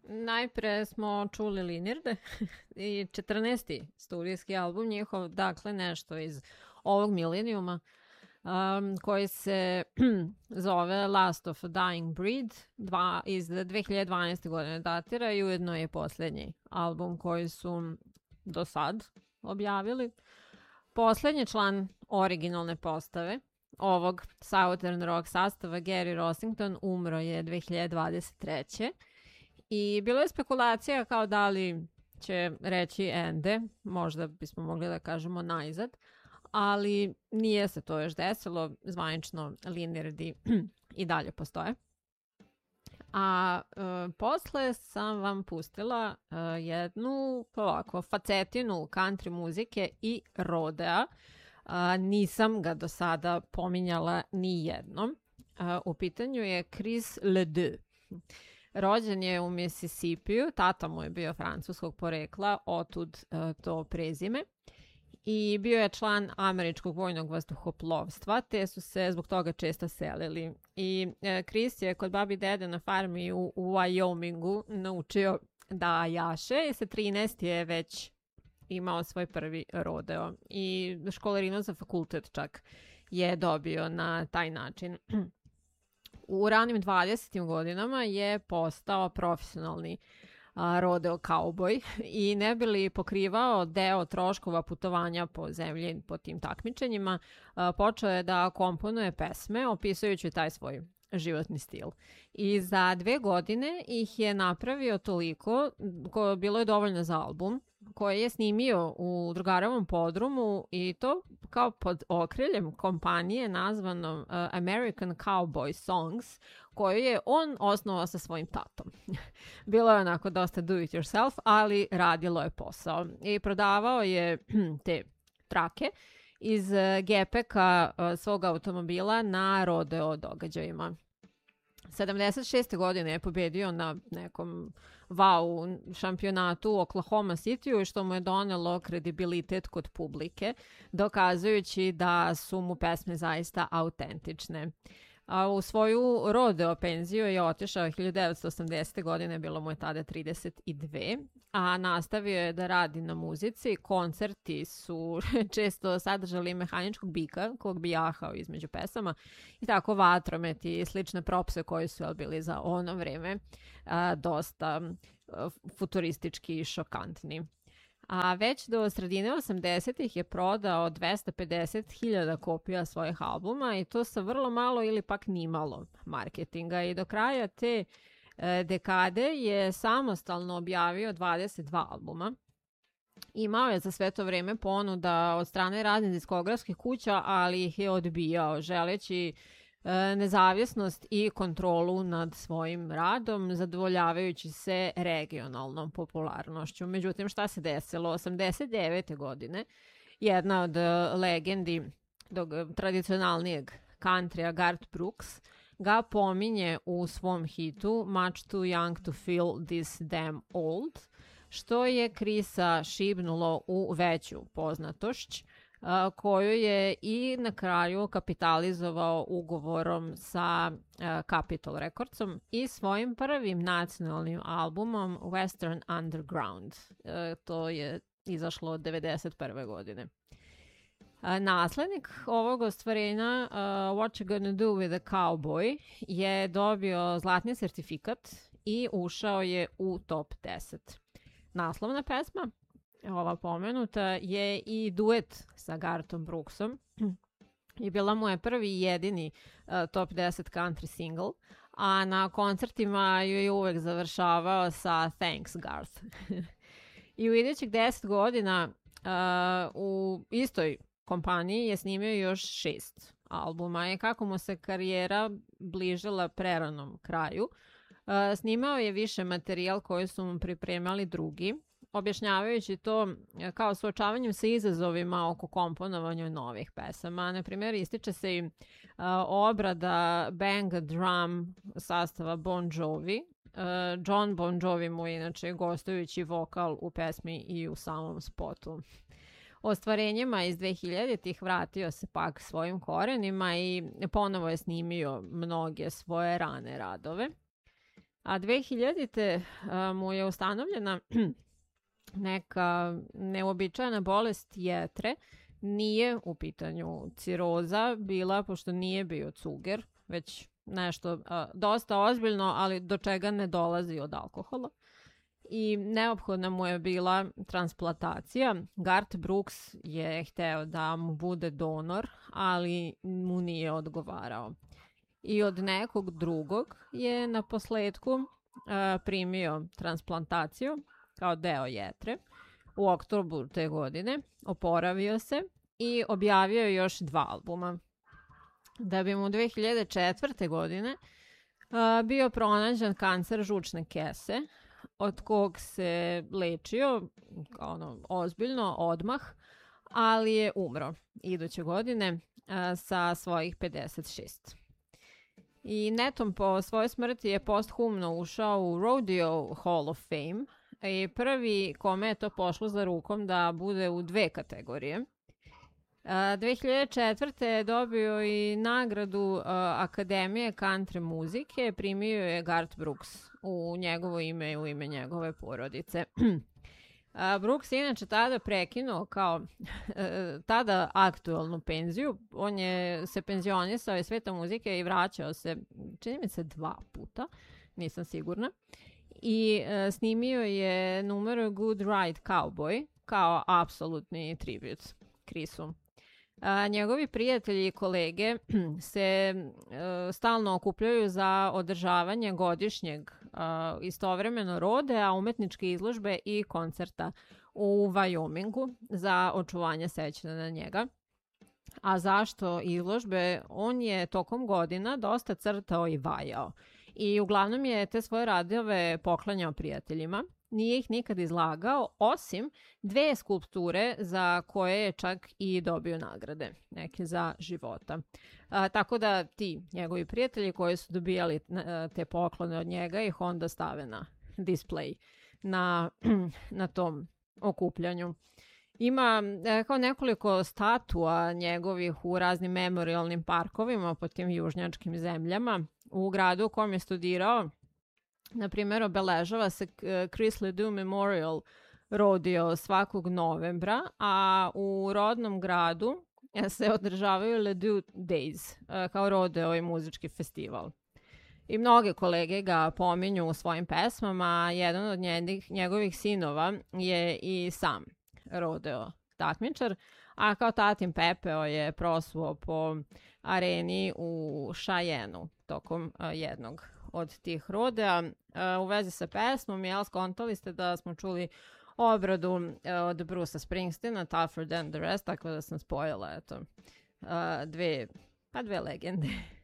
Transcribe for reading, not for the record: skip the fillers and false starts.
Najpre smo čuli Linirde i 14. studijski album njihov, dakle nešto iz ovog milenijuma, koji se zove Last of a Dying Breed, iz 2012. godine datira i ujedno je posljednji album koji su do sad objavili. Poslednji član originalne postave ovog Southern Rock sastava, Gary Rossington, umro je 2023. I bilo je spekulacija kao da li će reći ende, možda bismo mogli da kažemo najzad, ali nije se to još desilo, zvanično Linirdi i dalje postoje. A posle sam vam pustila jednu ovako facetinu country muzike i rodea. Nisam ga do sada pominjala ni jednom. U pitanju je Chris Ledoux. Rođen je u Mississippiju, tata mu je bio francuskog porekla, otud to prezime. I bio je član američkog vojnog vazduhoplovstva, te su se zbog toga često selili. I Chris je kod babi dede na farmi u Wyomingu naučio da jaše i sa 13 je već imao svoj prvi rodeo. I školarinu za fakultet čak je dobio na taj način. U ranim 20. godinama je postao profesionalni rodeo kauboj i ne bi li pokrivao deo troškova putovanja po zemlji po tim takmičenjima, počeo je da komponuje pesme opisujući taj svoj životni stil. I za 2 godine ih je napravio toliko, bilo je dovoljno za album, koji je snimio u drugarovom podrumu i to kao pod okriljem kompanije nazvanom American Cowboy Songs, koju je on osnovao sa svojim tatom. Bilo je onako dosta do it yourself, ali radilo je posao. I prodavao je te trake iz gepeka svog automobila na rodeo događajima. 76. godine je pobedio na nekom šampionatu u Oklahoma Cityu, što mu je donelo kredibilitet kod publike, dokazujući da su mu pesme zaista autentične. U svoju rodeo penziju je otišao 1980. godine, bilo mu je tada 32, a nastavio je da radi na muzici. Koncerti su često sadržali mehaničkog bika kog bi jahao između pesama i tako vatrometi i slične propse koji su bili za ono vreme dosta futuristički i šokantni. A već do sredine 80-ih je prodao 250.000 kopija svojih albuma i to sa vrlo malo ili pak nimalo marketinga. I do kraja te dekade je samostalno objavio 22 albuma. Imao je za sve to vreme ponuda od strane raznih diskografskih kuća, ali ih je odbijao, želeći nezavisnost i kontrolu nad svojim radom, zadovoljavajući se regionalnom popularnošću. Međutim, šta se desilo? 89. godine jedna od legendi tradicionalnijeg countrya, Garth Brooks, ga pominje u svom hitu Much Too Young to Feel This Damn Old, što je Chrisa šibnulo u veću poznatošć, koju je i na kraju kapitalizovao ugovorom sa Capitol Recordsom i svojim prvim nacionalnim albumom Western Underground. To je izašlo 1991. godine. Naslednik ovog ostvarenja, What You Gonna Do With a Cowboy, je dobio zlatni sertifikat i ušao je u top 10. Naslovna pesma, ova pomenuta, je i duet sa Garthom Brooksom i bila mu je prvi i jedini top 10 country single, a na koncertima ju je uvek završavao sa Thanks Garth. I u idućih 10 godina u istoj kompaniji je snimio još 6 albuma i kako mu se karijera bližila preranom kraju, snimao je više materijal koji su mu pripremali drugi, objašnjavajući to kao suočavanjem sa izazovima oko komponovanja novih pesama. Na primjer, ističe se i obrada Bang a Drum sastava Bon Jovi. John Bon Jovi mu je inače gostujući vokal u pesmi i u samom spotu. Ostvarenjima iz 2000-ih vratio se pak svojim korenima i ponovo je snimio mnoge svoje rane radove. A 2000. Mu je ustanovljena neka neobičajna bolest jetre. Nije u pitanju ciroza bila, pošto nije bio cuger, već nešto dosta ozbiljno, ali do čega ne dolazi od alkohola. I neophodna mu je bila transplantacija. Garth Brooks je hteo da mu bude donor, ali mu nije odgovarao. I od nekog drugog je na posledku primio transplantaciju kao deo jetre u oktobru te godine, oporavio se i objavio još 2 albuma. Da bi mu 2004. godine bio pronađen kancer žučne kese, od kog se lečio ozbiljno odmah, ali je umro iduće godine sa svojih 56. I netom po svojoj smrti je posthumno ušao u Rodeo Hall of Fame i prvi kome je to pošlo za rukom da bude u 2 kategorije. 2004. je dobio i nagradu Akademije country muzike, primio je Garth Brooks u njegovo ime i u ime njegove porodice. Brooks je inače tada prekinuo kao tada aktualnu penziju. On je se penzionisao iz sveta muzike i vraćao se, čini mi se 2 puta, nisam sigurna. I snimio je numer Good Ride Cowboy kao apsolutni tribut Chrisu. Njegovi prijatelji i kolege se stalno okupljaju za održavanje godišnjeg istovremeno rodea, umetničke izložbe i koncerta u Wyomingu za očuvanje sećanja na njega. A zašto izložbe? On je tokom godina dosta crtao i vajao. I uglavnom je te svoje radove poklanjao prijateljima. Nije ih nikad izlagao, osim 2 skulpture za koje je čak i dobio nagrade, neke za života. Tako da ti njegovi prijatelji koji su dobijali te poklone od njega ih onda stave na display na tom okupljanju. Ima kao nekoliko statua njegovih u raznim memorialnim parkovima po tim južnjačkim zemljama. U gradu u kojem je studirao, na primjer, obeležava se Chris Ledoux Memorial Rodeo svakog novembra, a u rodnom gradu se održavaju Ledoux Days kao rodeo i muzički festival. I mnoge kolege ga pominju u svojim pesmama, a jedan od njegovih sinova je i sam rodeo takmičar, a kao tatin pepeo je prosuo po areni u Cheyenneu tokom jednog od tih rodea. U vezi sa pesmom, skontali ste da smo čuli obradu od Brucea Springsteena, Tougher Than The Rest, tako da sam spojila dve legende.